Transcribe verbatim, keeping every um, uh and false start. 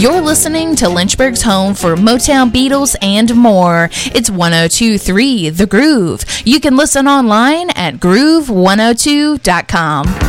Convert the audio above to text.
You're listening to Lynchburg's home for Motown, Beatles, and more. It's one oh two point three The Groove. You can listen online at groove one oh two dot com.